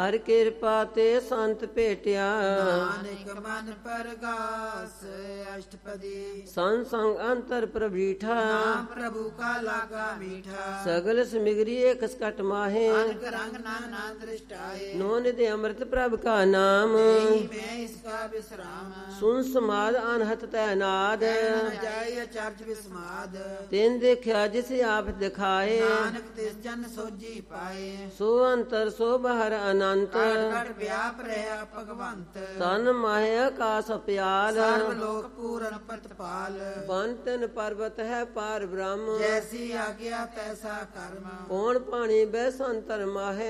ਹਰ ਕਿਰਪਾ ਤੇ ਸੰਤ ਭੇਟਿਆ, ਨਾਨਕ ਮਨ ਪਰਗਾਸ ਅਸ਼ਟਪਦੀ। ਸੰਗ ਸੰਗ ਅੰਤਰ ਪ੍ਰਭੀਠਾ, ਨਾਮ ਪ੍ਰਭੂ ਕਾ ਲਾਗਾ ਮੀਠਾ। ਸਗਲ ਸਮਿਗਰੀ ਏਕ ਸਕਟ ਮਾਹੇ, ਅਨਕ ਰੰਗ ਨਾਨਾ ਦ੍ਰਿਸ਼ਟਾਏ। ਨੋ ਨਿਧਿ ਅੰਮ੍ਰਿਤ ਪ੍ਰਭ ਕਾ ਨਾਮ, ਇਹੀ ਮੈਂ ਇਸਕਾ ਵਿਸਰਾਮ। ਸੁਨ ਸਮਾਦ ਅਨਹਤ ਤੈ ਨਾਦ, ਕਹਿ ਨ ਜਾਏ ਅਚਰਜ ਵਿਸਮਾਦ। ਤਿਨ ਦੇਖਿਆ ਜਿਸ ਆਪ ਦਿਖਾਏ, ਨਾਨਕ ਤਿਸ ਜਨ ਸੋਜੀ ਪਾਏ। ਸੋ ਅੰਤਰ ਸੋ ਬਾਹਰ ਅਨੰਤ, ਘਟ ਘਟ ਵਿਆਪ ਰਿਹਾ ਭਗਵੰਤ। ਤਨ ਮਾਹਿ ਆਕਾਸ ਪਿਆਲ, ਸਰਬ ਲੋਕ ਪੂਰਨ ਪ੍ਰਤਪਾਲ। ਬੰਤਨ ਪਰਬਤ ਹੈ ਪਾਰ ਬ੍ਰਹਮ, ਜੈਸੀ ਆਗਿਆ ਤੈਸਾ ਕਰਮ। ਕੌਣ ਪਾਣੀ ਬੈ ਸੰਤਰ ਮਾਹੇ,